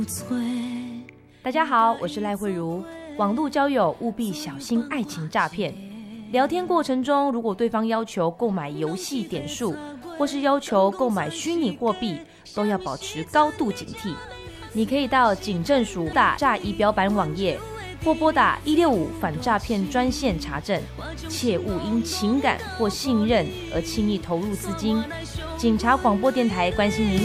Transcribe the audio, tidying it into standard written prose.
大家好，我是赖慧茹。网络交友务必小心爱情诈骗。聊天过程中，如果对方要求购买游戏点数，或是要求购买虚拟货币，都要保持高度警惕。你可以到警政署打诈仪表板网页，或拨打165反诈骗专线查证，切勿因情感或信任而轻易投入资金。警察广播电台关心您。